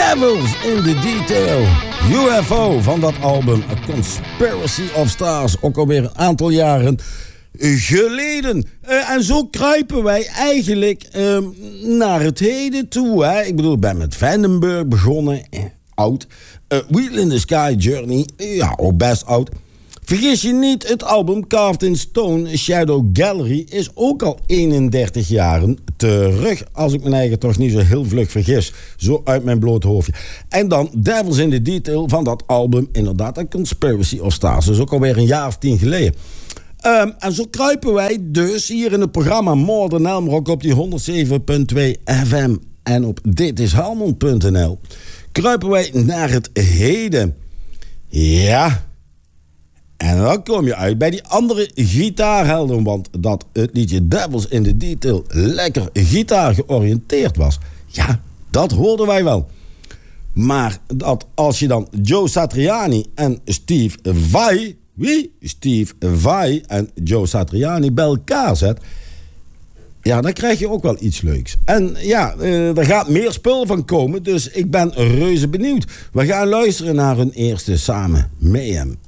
Devils in the Detail. UFO van dat album A Conspiracy of Stars. Ook alweer een aantal jaren geleden. En zo kruipen wij eigenlijk naar het heden toe. Hè? Ik bedoel, ik ben met Vandenberg begonnen. Oud. Wheel in the Sky Journey. Ja, ook best oud. Vergis je niet, het album Carved in Stone, Shadow Gallery, is ook al 31 jaren terug. Als ik mijn eigen toch niet zo heel vlug vergis. Zo uit mijn bloot hoofdje. En dan Devils in the Detail van dat album, inderdaad, A Conspiracy of Stars. Dus ook alweer een jaar of 10 geleden. En zo kruipen wij dus hier in het programma More Than Elmrock op die 107.2 FM en op ditishelmond.nl. Kruipen wij naar het heden. Ja. En dan kom je uit bij die andere gitaarhelden, want dat het liedje Devils in the Detail lekker gitaar georiënteerd was. Ja, dat hoorden wij wel. Maar dat als je dan Joe Satriani en Steve Vai, Steve Vai en Joe Satriani bij elkaar zet, ja, dan krijg je ook wel iets leuks. En ja, er gaat meer spul van komen, dus ik ben reuze benieuwd. We gaan luisteren naar hun eerste Samen Mayhem.